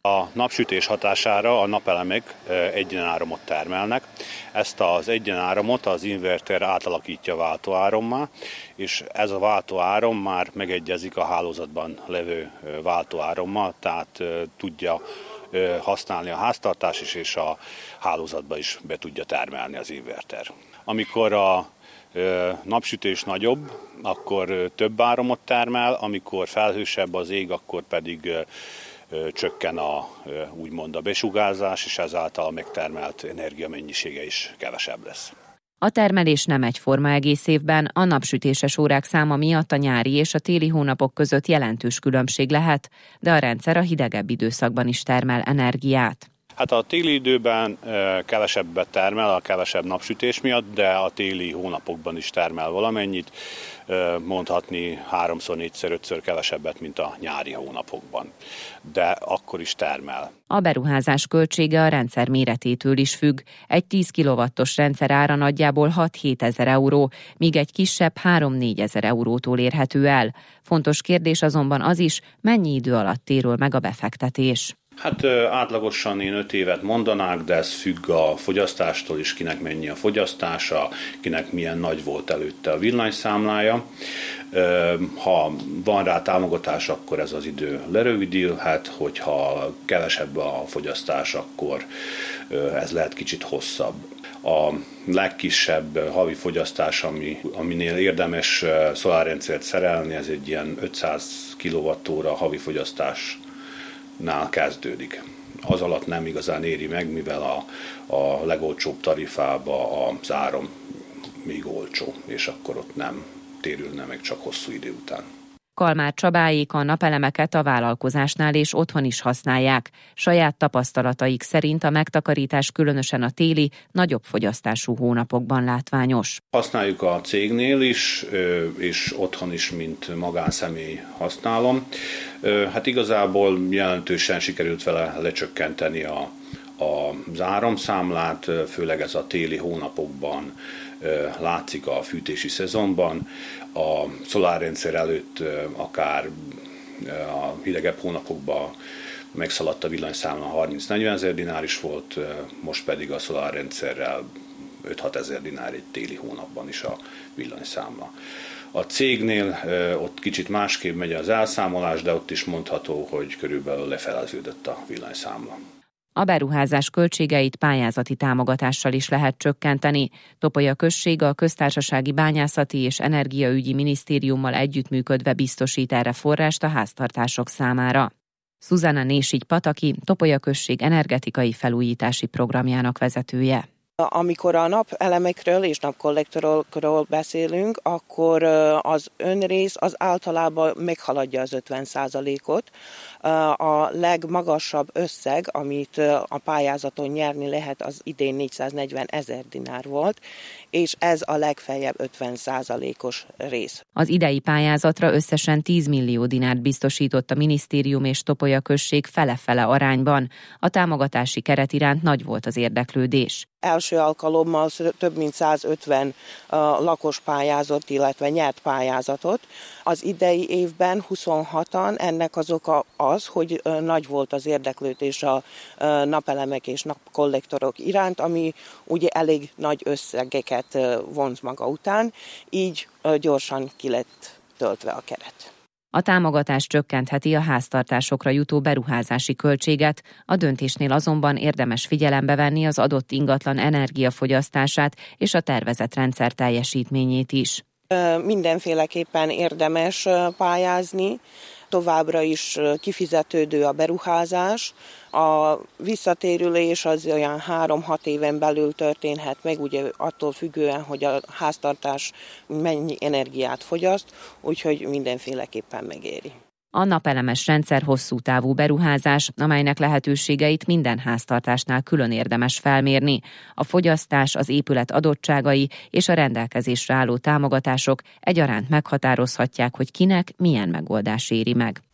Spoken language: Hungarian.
A napsütés hatására a napelemek egyenáramot termelnek. Ezt az egyenáramot az inverter átalakítja váltóárammá, és ez a váltóáram már megegyezik a hálózatban levő váltóárammal, tehát tudja használni a háztartás is, és a hálózatba is be tudja termelni az inverter. Amikor a napsütés nagyobb, akkor több áramot termel, amikor felhősebb az ég, akkor pedig csökken úgymond a besugárzás, és ezáltal a megtermelt energiamennyisége is kevesebb lesz. A termelés nem egyforma egész évben, a napsütéses órák száma miatt a nyári és a téli hónapok között jelentős különbség lehet, de a rendszer a hidegebb időszakban is termel energiát. Hát a téli időben kevesebbet termel a kevesebb napsütés miatt, de a téli hónapokban is termel valamennyit, mondhatni 3-szor, 4-szer, 5-ször kevesebbet, mint a nyári hónapokban, de akkor is termel. A beruházás költsége a rendszer méretétől is függ. Egy 10 kW-os rendszer ára nagyjából 6-7 ezer euró, míg egy kisebb 3-4 ezer eurótól érhető el. Fontos kérdés azonban az is, mennyi idő alatt térül meg a befektetés. Hát átlagosan én 5 évet mondanák, de ez függ a fogyasztástól is, kinek mennyi a fogyasztása, kinek milyen nagy volt előtte a villanyszámlája. Ha van rá támogatás, akkor ez az idő lerövidülhet, hogyha kevesebb a fogyasztás, akkor ez lehet kicsit hosszabb. A legkisebb havi fogyasztás, aminél érdemes szolárrendszert szerelni, ez egy ilyen 500 kWh havi fogyasztás nál kezdődik. Az alatt nem igazán éri meg, mivel a legolcsóbb tarifába az áram még olcsó, és akkor ott nem térülne meg csak hosszú idő után. Kalmár Csabáék a napelemeket a vállalkozásnál és otthon is használják. Saját tapasztalataik szerint a megtakarítás különösen a téli, nagyobb fogyasztású hónapokban látványos. Használjuk a cégnél is, és otthon is, mint magánszemély használom. Hát igazából jelentősen sikerült vele lecsökkenteni az áramszámlát, főleg ez a téli hónapokban látszik a fűtési szezonban. A szolárrendszer előtt akár a hidegebb hónapokban megszaladt a villanyszámla, 30-40 ezer dinár is volt, most pedig a szolárrendszerrel 5-6 ezer dinár egy téli hónapban is a villanyszámla. A cégnél ott kicsit másképp megy az elszámolás, de ott is mondható, hogy körülbelül lefeleződött a villanyszámla. A beruházás költségeit pályázati támogatással is lehet csökkenteni. Topolya község a Köztársasági Bányászati és Energiaügyi Minisztériummal együttműködve biztosít erre forrást a háztartások számára. Szuzana Nésigy-Pataki, Topolya község energetikai felújítási programjának vezetője. Amikor a napelemekről és napkollektorokról beszélünk, akkor az önrész az általában meghaladja az 50%-ot. A legmagasabb összeg, amit a pályázaton nyerni lehet, az idén 440 ezer dinár volt, és ez a legfeljebb 50%-os rész. Az idei pályázatra összesen 10 millió dinárt biztosított a minisztérium és Topolya község fele-fele arányban. A támogatási keret iránt nagy volt az érdeklődés. Első alkalommal több mint 150 lakos pályázott, illetve nyert pályázatot. Az idei évben 26-an, ennek az oka az, hogy nagy volt az érdeklődés a napelemek és napkollektorok iránt, ami ugye elég nagy összegeket vonz maga után, így gyorsan ki lett töltve a keret. A támogatás csökkentheti a háztartásokra jutó beruházási költséget, a döntésnél azonban érdemes figyelembe venni az adott ingatlan energiafogyasztását és a tervezett rendszer teljesítményét is. Mindenféleképpen érdemes pályázni, továbbra is kifizetődő a beruházás. A visszatérülés az olyan 3-6 éven belül történhet meg, ugye attól függően, hogy a háztartás mennyi energiát fogyaszt, úgyhogy mindenféleképpen megéri. A napelemes rendszer hosszú távú beruházás, amelynek lehetőségeit minden háztartásnál külön érdemes felmérni. A fogyasztás, az épület adottságai és a rendelkezésre álló támogatások egyaránt meghatározhatják, hogy kinek milyen megoldás éri meg.